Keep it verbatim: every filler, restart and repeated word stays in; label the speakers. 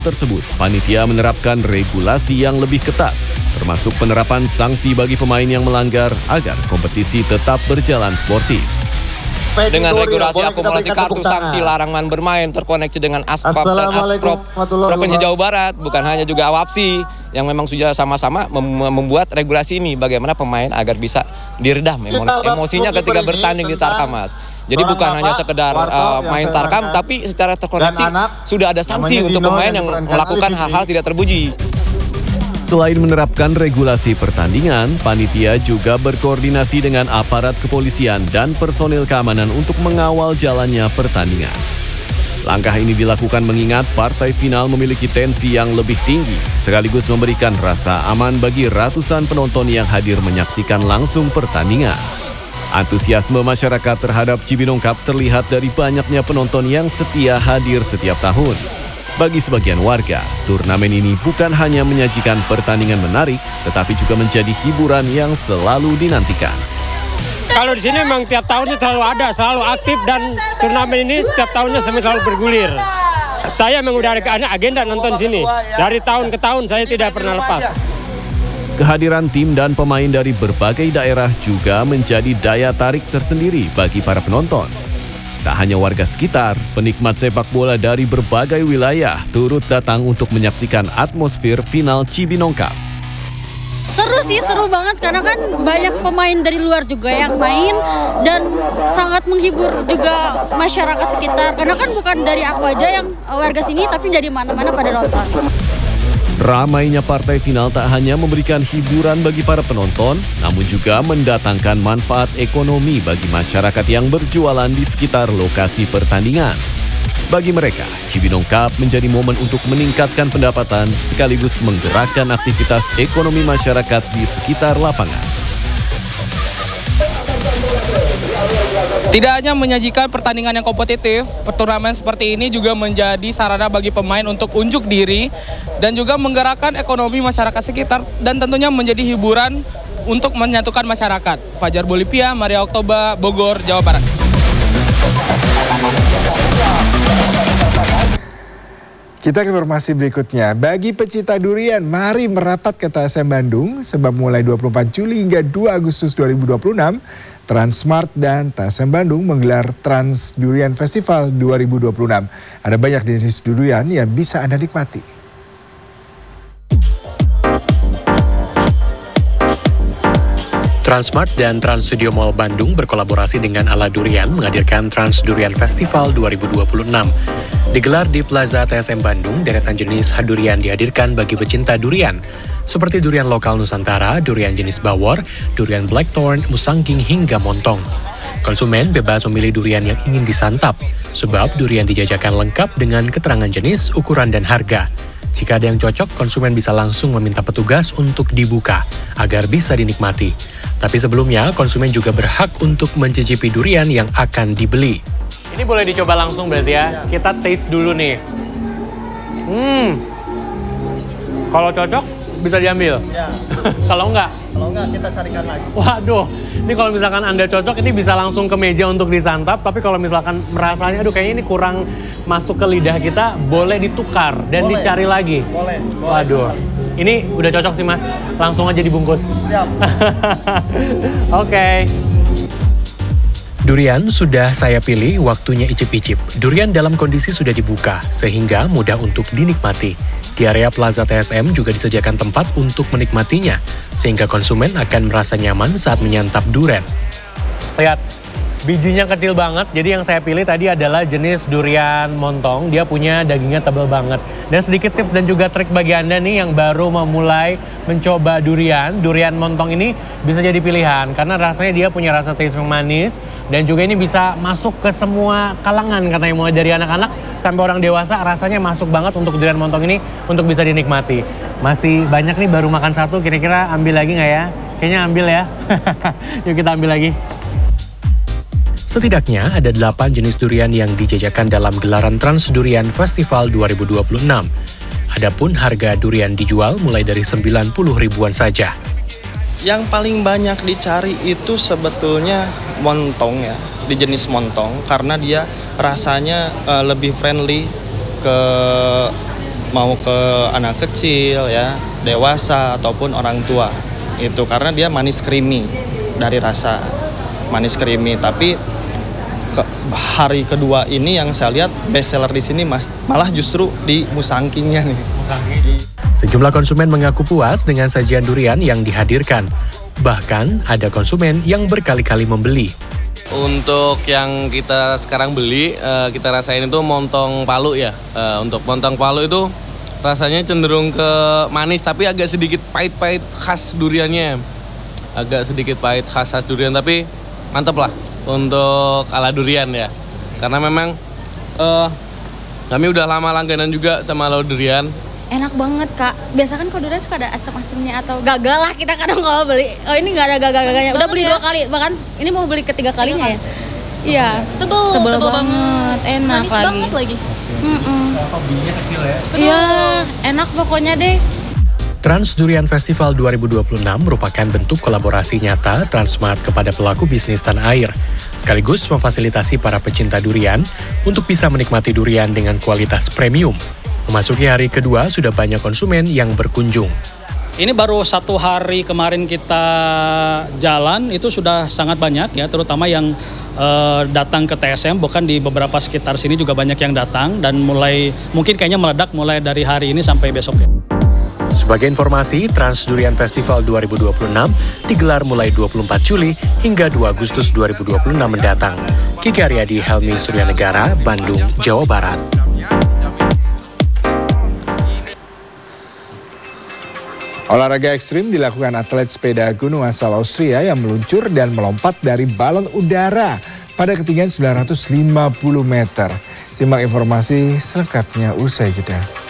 Speaker 1: tersebut, panitia menerapkan regulasi yang lebih ketat, termasuk penerapan sanksi bagi pemain yang melanggar agar kompetisi tetap berjalan sportif.
Speaker 2: Dengan regulasi akumulasi kartu sanksi larangan bermain terkoneksi dengan Aspap dan Asprop Provinsi Jawa Barat, bukan hanya juga Awapsi yang memang sudah sama-sama mem membuat regulasi ini bagaimana pemain agar bisa diredam emo emosinya ketika bertanding di Tarkam, Mas. Jadi bukan hanya sekedar uh, main Tarkam, tapi secara terkoneksi sudah ada sanksi untuk pemain yang melakukan hal-hal tidak terpuji.
Speaker 1: Selain menerapkan regulasi pertandingan, panitia juga berkoordinasi dengan aparat kepolisian dan personil keamanan untuk mengawal jalannya pertandingan. Langkah ini dilakukan mengingat partai final memiliki tensi yang lebih tinggi, sekaligus memberikan rasa aman bagi ratusan penonton yang hadir menyaksikan langsung pertandingan. Antusiasme masyarakat terhadap Cibinong Cup terlihat dari banyaknya penonton yang setia hadir setiap tahun. Bagi sebagian warga, turnamen ini bukan hanya menyajikan pertandingan menarik, tetapi juga menjadi hiburan yang selalu dinantikan.
Speaker 3: Kalau di sini memang tiap tahunnya selalu ada, selalu aktif, dan turnamen ini setiap tahunnya selalu bergulir. Saya mengudarakan agenda nonton sini. Dari tahun ke tahun saya tidak pernah lepas.
Speaker 1: Kehadiran tim dan pemain dari berbagai daerah juga menjadi daya tarik tersendiri bagi para penonton. Tak hanya warga sekitar, penikmat sepak bola dari berbagai wilayah turut datang untuk menyaksikan atmosfer final Cibinong Cup.
Speaker 4: Seru sih, seru banget karena kan banyak pemain dari luar juga yang main dan sangat menghibur juga masyarakat sekitar. Karena kan bukan dari aku aja yang warga sini, tapi dari mana-mana pada nonton.
Speaker 1: Ramainya partai final tak hanya memberikan hiburan bagi para penonton, namun juga mendatangkan manfaat ekonomi bagi masyarakat yang berjualan di sekitar lokasi pertandingan. Bagi mereka, Cibinong Cup menjadi momen untuk meningkatkan pendapatan sekaligus menggerakkan aktivitas ekonomi masyarakat di sekitar lapangan.
Speaker 5: Tidak hanya menyajikan pertandingan yang kompetitif, turnamen seperti ini juga menjadi sarana bagi pemain untuk unjuk diri dan juga menggerakkan ekonomi masyarakat sekitar dan tentunya menjadi hiburan untuk menyatukan masyarakat. Fajar Bolivia, Maria Oktober, Bogor, Jawa Barat.
Speaker 6: Kita ke informasi berikutnya. Bagi pecinta durian, mari merapat ke T S M Bandung sebab mulai dua puluh empat Juli hingga dua Agustus dua ribu dua puluh enam, Transmart dan T S M Bandung menggelar Trans Durian Festival dua ribu dua puluh enam. Ada banyak jenis durian yang bisa Anda nikmati.
Speaker 7: Transmart dan Trans Studio Mall Bandung berkolaborasi dengan Ala Durian menghadirkan Trans Durian Festival dua ribu dua puluh enam. Digelar di Plaza T S M Bandung, deretan jenis durian dihadirkan bagi pecinta durian, seperti durian lokal Nusantara, durian jenis bawor, durian blackthorn, musangking, hingga montong. Konsumen bebas memilih durian yang ingin disantap, sebab durian dijajakan lengkap dengan keterangan jenis, ukuran, dan harga. Jika ada yang cocok, konsumen bisa langsung meminta petugas untuk dibuka, agar bisa dinikmati. Tapi sebelumnya, konsumen juga berhak untuk mencicipi durian yang akan dibeli.
Speaker 8: Ini boleh dicoba langsung berarti ya. Kita taste dulu nih. Hmm. Kalau cocok bisa diambil. Ya. Kalau enggak?
Speaker 9: Kalau enggak kita carikan lagi.
Speaker 8: Waduh. Ini kalau misalkan Anda cocok ini bisa langsung ke meja untuk disantap, tapi kalau misalkan merasanya aduh kayaknya ini kurang masuk ke lidah kita, boleh ditukar dan boleh. Dicari lagi.
Speaker 9: Boleh. boleh
Speaker 8: Waduh. Sekali. Ini udah cocok sih, Mas. Langsung aja dibungkus.
Speaker 9: Siap.
Speaker 8: Oke. Okay.
Speaker 7: Durian sudah saya pilih, waktunya icip-icip. Durian dalam kondisi sudah dibuka, sehingga mudah untuk dinikmati. Di area Plaza T S M juga disediakan tempat untuk menikmatinya, sehingga konsumen akan merasa nyaman saat menyantap durian.
Speaker 8: Lihat, bijinya kecil banget, jadi yang saya pilih tadi adalah jenis durian montong. Dia punya dagingnya tebal banget. Dan sedikit tips dan juga trik bagi Anda nih yang baru memulai mencoba durian. Durian montong ini bisa jadi pilihan, karena rasanya dia punya rasa taste yang manis. Dan juga ini bisa masuk ke semua kalangan, katanya mulai dari anak-anak sampai orang dewasa, rasanya masuk banget untuk durian montong ini untuk bisa dinikmati. Masih banyak nih, baru makan satu, kira-kira ambil lagi nggak ya? Kayaknya ambil ya. Yuk kita ambil lagi.
Speaker 7: Setidaknya ada delapan jenis durian yang dijajakan dalam gelaran Trans Durian Festival dua ribu dua puluh enam. Adapun harga durian dijual mulai dari sembilan puluh ribuan saja.
Speaker 2: Yang paling banyak dicari itu sebetulnya montong ya, di jenis montong, karena dia rasanya uh, lebih friendly ke
Speaker 9: mau ke anak kecil ya, dewasa ataupun orang tua. Itu karena dia manis creamy dari rasa manis creamy, tapi ke, hari kedua ini yang saya lihat best seller di sini mas, malah justru di musangkingnya nih.
Speaker 7: Sejumlah konsumen mengaku puas dengan sajian durian yang dihadirkan. Bahkan ada konsumen yang berkali-kali membeli.
Speaker 10: Untuk yang kita sekarang beli, kita rasain itu montong Palu ya. Untuk montong Palu itu rasanya cenderung ke manis, tapi agak sedikit pahit-pahit khas duriannya. Agak sedikit pahit khas khas durian, tapi mantep lah untuk ala durian ya. Karena memang uh, kami udah lama langganan juga sama ala durian.
Speaker 11: Enak banget kak. Biasa kan kalau durian suka ada asam-asamnya atau gagal lah kita kadang kalau beli. Oh ini nggak ada gagal-gagalnya. Udah beli ya? dua kali, bahkan ini mau beli ketiga kalinya ya. Iya. Tebel, tebel, tebel banget, enak
Speaker 4: manis
Speaker 11: lagi.
Speaker 4: banget lagi.
Speaker 11: Mm-mm.
Speaker 8: Bijinya kecil ya.
Speaker 11: Iya, enak pokoknya deh.
Speaker 7: Trans Durian Festival dua ribu dua puluh enam merupakan bentuk kolaborasi nyata Transmart kepada pelaku bisnis tanah air, sekaligus memfasilitasi para pecinta durian untuk bisa menikmati durian dengan kualitas premium. Memasuki hari kedua, sudah banyak konsumen yang berkunjung.
Speaker 12: Ini baru satu hari kemarin kita jalan, itu sudah sangat banyak ya, terutama yang uh, datang ke T S M, bahkan di beberapa sekitar sini juga banyak yang datang, dan mulai mungkin kayaknya meledak mulai dari hari ini sampai besok ya.
Speaker 7: Sebagai informasi, Trans Durian Festival dua ribu dua puluh enam digelar mulai dua puluh empat Juli hingga dua Agustus dua ribu dua puluh enam mendatang. Kiki Aryadi, Helmi Suryanegara, Bandung, Jawa Barat.
Speaker 6: Olahraga ekstrim dilakukan atlet sepeda gunung asal Austria yang meluncur dan melompat dari balon udara pada ketinggian sembilan ratus lima puluh meter. Simak informasi selengkapnya usai jeda.